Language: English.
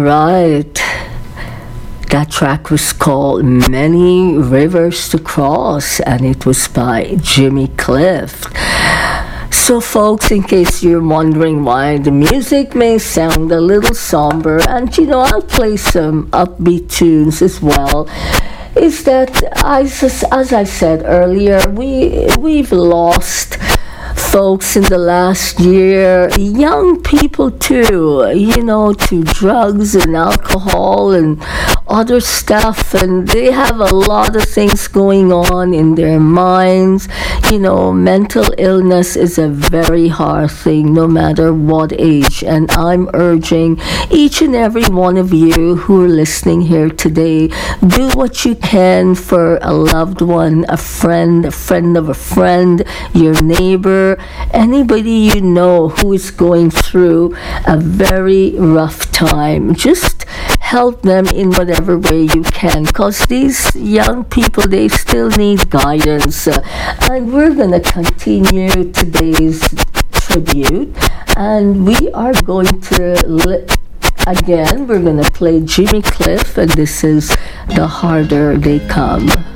Right. That track was called Many Rivers to Cross, and it was by Jimmy Cliff. So folks, in case you're wondering why the music may sound a little somber, and I'll play some upbeat tunes as well, is that as I said earlier, we've lost folks in the last year, young people too, to drugs and alcohol and other stuff, and they have a lot of things going on in their minds. Mental illness is a very hard thing no matter what age, and I'm urging each and every one of you who are listening here today, do what you can for a loved one, a friend of a friend, your neighbor, anybody you know who is going through a very rough time. Just help them in whatever way you can, because these young people, they still need guidance. And we're going to continue today's tribute, and we are going to again, we're going to play Jimmy Cliff, and this is The Harder They Come.